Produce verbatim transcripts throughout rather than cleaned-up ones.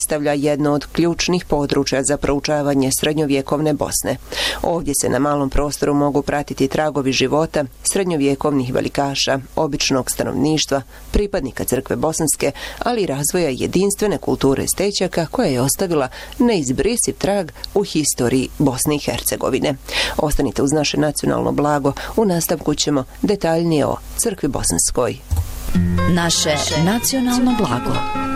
predstavlja jedno od ključnih područja za proučavanje srednjovjekovne Bosne. Ovdje se na malom prostoru mogu pratiti tragovi života srednjovjekovnih velikaša, običnog stanovništva, pripadnika crkve bosanske, ali i razvoja jedinstvene kulture Stećaka koja je ostavila neizbrisiv trag u historiji Bosne i Hercegovine. Ostanite uz naše nacionalno blago, u nastavku ćemo detaljnije o crkvi bosanskoj. Naše nacionalno blago.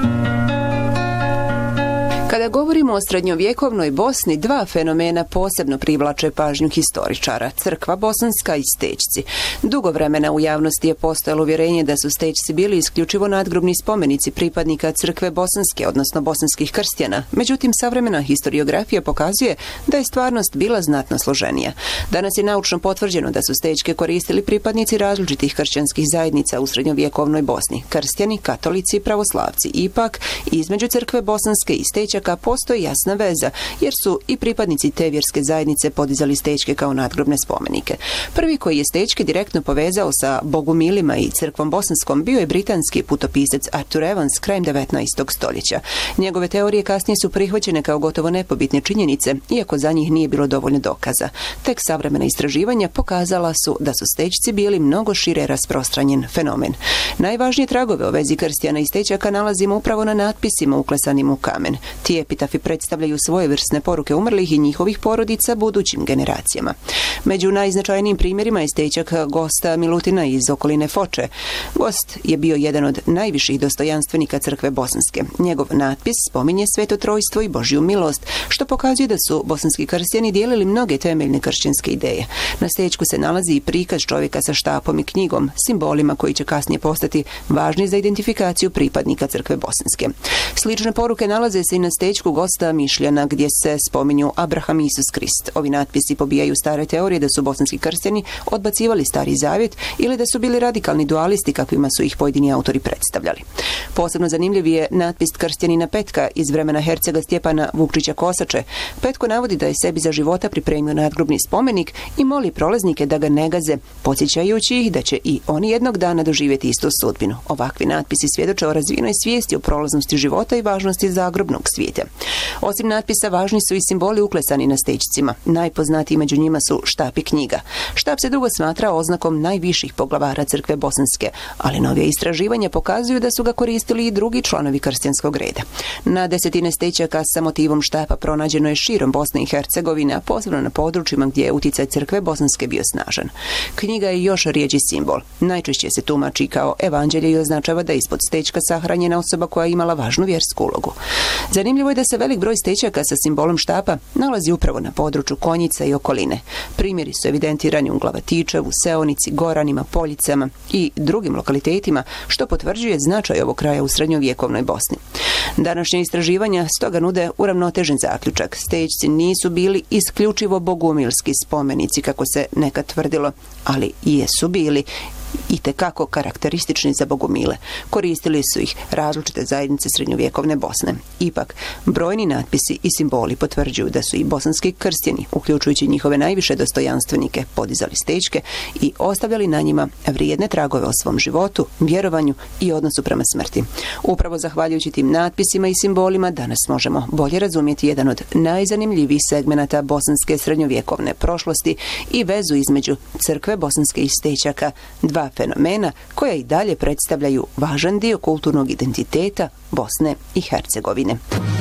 Kada govorimo o srednjovjekovnoj Bosni, dva fenomena posebno privlače pažnju historičara, crkva bosanska i Stećci. Dugo vremena u javnosti je postojalo uvjerenje da su Stećci bili isključivo nadgrobni spomenici pripadnika crkve bosanske, odnosno bosanskih krstjana. Međutim, savremena historiografija pokazuje da je stvarnost bila znatno složenija. Danas je naučno potvrđeno da su Stećke koristili pripadnici različitih kršćanskih zajednica u srednjovjekovnoj Bosni, krstjani, katolici i pravoslavci. Ipak, između crkve bosanske i Stećaka postoji jasna veza, jer su i pripadnici te vjerske zajednice podizali Stećke kao nadgrobne spomenike. Prvi koji je Stećke direktno povezao sa bogumilima i crkvom bosanskom bio je britanski putopisac Arthur Evans krajem devetnaestog stoljeća. Njegove teorije kasnije su prihvaćene kao gotovo nepobitne činjenice, iako za njih nije bilo dovoljno dokaza. Tek savremena istraživanja pokazala su da su Stećci bili mnogo šire rasprostranjen fenomen. Najvažnije tragove o vezi krstjana i Stećaka nalazimo upravo na natpisima uklesanim u kamen. Ti epitafi predstavljaju svojevrsne poruke umrlih i njihovih porodica budućim generacijama. Među najznačajnijim primjerima je Stećak Gosta Milutina iz okoline Foče. Gost je bio jedan od najviših dostojanstvenika crkve bosanske. Njegov natpis spominje sveto trojstvo i Božju milost, što pokazuje da su bosanski kršćani dijelili mnoge temeljne kršćanske ideje. Na Stećku se nalazi i prikaz čovjeka sa štapom i knjigom, simbolima koji će kasnije postati važni za identifikaciju pripadnika crkve bosanske. Slične poruke nalaze se i na Stećku Gosta Mišljana, gdje se spominju Abraham i Isus Krist. Ovi natpisi pobijaju stare teorije da su bosanski kršćani odbacivali Stari Zavjet ili da su bili radikalni dualisti kakvima su ih pojedini autori predstavljali. Posebno zanimljiv je natpis kršćanina Petka iz vremena hercega Stjepana Vukčića Kosače. Petko navodi da je sebi za života pripremio nadgrobni spomenik i moli prolaznike da ga ne gaze, podsjećajući ih da će i oni jednog dana doživjeti istu sudbinu. Ovakvi natpisi svjedoče o razvijenoj svijesti o prolaznosti života i važnosti zagrobnog svijeta. Osim natpisa, važni su i simboli uklesani na Stećcima. Najpoznatiji među njima su štap i knjiga. Štap se dugo smatra oznakom najviših poglavara crkve bosanske, ali novije istraživanja pokazuju da su ga koristili i drugi članovi kršćanskog reda. Na desetine Stećaka sa motivom štapa pronađeno je širom Bosne i Hercegovine, a posebno na područjima gdje je utjecaj crkve bosanske bio snažan. Knjiga je još rijeđi simbol. Najčešće se tumači kao evanđelje i označava da je ispod Stećka sahranjena osoba koja je imala važnu vjersku ulogu. Zanimljivo je da se velik broj Stećaka sa simbolom štapa nalazi upravo na području Konjica i okoline. Primjeri su evidentirani u Glavatičevu, Seonici, Goranima, Poljicama i drugim lokalitetima, što potvrđuje značaj ovog kraja u srednjovjekovnoj Bosni. Današnje istraživanja stoga nude uravnotežen zaključak. Stećci nisu bili isključivo bogumilski spomenici, kako se nekad tvrdilo, ali jesu bili i tekako karakteristični za bogumile. Koristili su ih različite zajednice srednjovjekovne Bosne. Ipak, brojni natpisi i simboli potvrđuju da su i bosanski krstjani, uključujući njihove najviše dostojanstvenike, podizali Stećke i ostavljali na njima vrijedne tragove o svom životu, vjerovanju i odnosu prema smrti. Upravo zahvaljujući tim natpisima i simbolima danas možemo bolje razumjeti jedan od najzanimljivijih segmenata bosanske srednjovjekovne prošlosti i vezu između crkve bosanske i Stećaka, dva fenomena koja i dalje predstavljaju važan dio kulturnog identiteta Bosne i Hercegovine.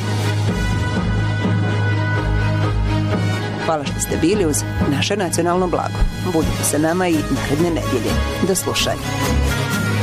Hvala što ste bili uz naše nacionalno blago. Budite sa nama i naredne nedjelje. Do slušanja.